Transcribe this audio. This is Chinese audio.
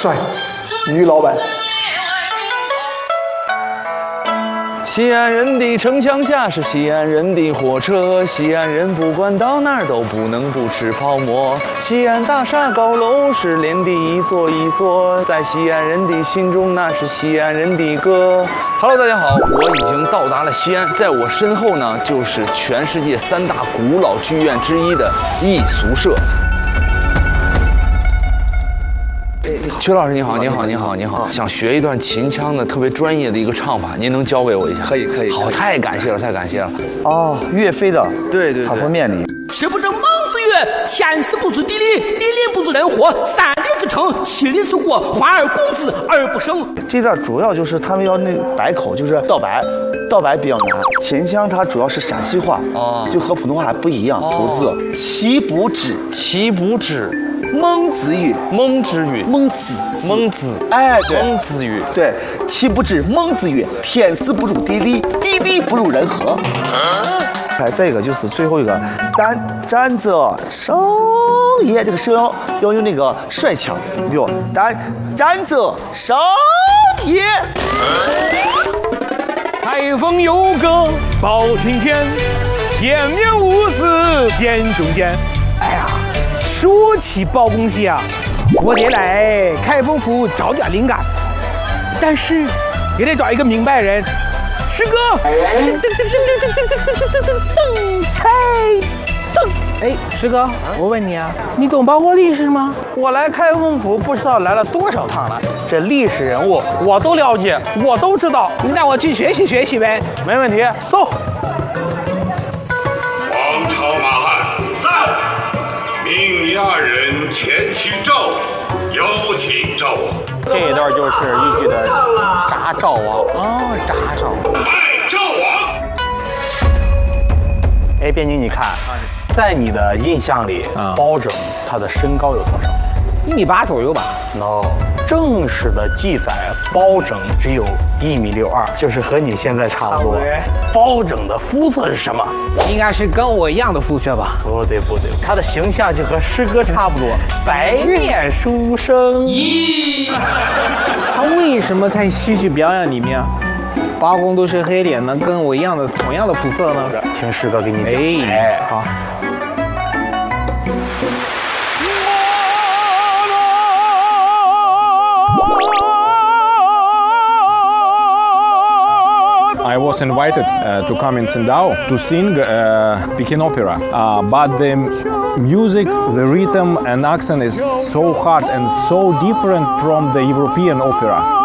帅，于老板。 西安人的城乡下是西安人的火车，西安人不管到哪儿都不能不吃泡馍。西安大厦高楼是连的一座一座，在西安人的心中那是西安人的歌。Hello， 大家好，我已经到达了西安，在我身后呢就是全世界3大古老剧院之一的艺俗社。薛老师你好，你好，你好，你好，想学一段秦腔的特别专业的一个唱法，您能教给我一下？ 可以，可以。 好，太感谢了，太感谢了。 哦，岳飞的对草坡面里。 时不正孟子曰：“天时不知地利，地利不知人和。3里之城，7里之国，华而共之而不胜。” 这段主要就是他们要那个白口，就是道白，道白比较难。秦腔它主要是陕西话，就和普通话还不一样，吐字。其不止， 其不止。 孟子语， 孟之语， 孟子， 孟子， 哎，对， 孟子语， 对，其不止孟子语，天时不如地利，地利不如人和。还这个就是最后一个，站着少爷，这个声要用那个帅腔，比如站着少爷。 台风有个包青天，天面无私辨忠奸。哎呀，说起包公戏啊，我得来开封府找点灵感，但是也得找一个明白人。师哥，开灯。哎，师哥，我问你啊，你懂包括历史吗？我来开封府不知道来了多少趟了，这历史人物我都了解，我都知道。你带我去学习学习呗。没问题，走。 王朝马汉在，命亚人前去赵府，有请赵王。 这一段就是豫剧的扎赵王哦，扎赵王。 拜赵王。 哎，边宁，你看，在你的印象里，包拯他的身高有多少？1.8米左右吧。No， 正史的记载，包拯只有1.62米，就是和你现在差不多。包拯的肤色是什么？应该是跟我一样的肤色吧？不对不对，他的形象就和师哥差不多，白面书生。咦，他为什么在戏剧表演里面？包公都是黑脸呢，跟我一样的同样的肤色呢？听师哥给你讲。哎，好。 I was invited to come in Tsingtao to sing Peking opera, but the music, the rhythm and accent is so hard and so different from the European opera.